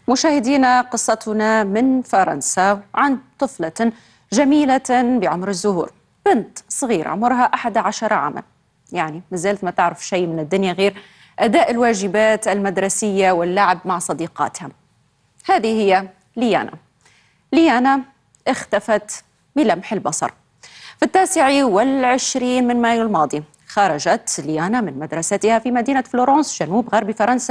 مشاهدينا، قصتنا من فرنسا عن طفلة جميلة بعمر الزهور، بنت صغيرة عمرها 11 عاما، يعني مازالت ما تعرف شيء من الدنيا غير أداء الواجبات المدرسية واللعب مع صديقاتها. هذه هي ليانا اختفت بلمح البصر. في 29 من مايو الماضي خرجت ليانا من مدرستها في مدينة فلورنس جنوب غرب فرنسا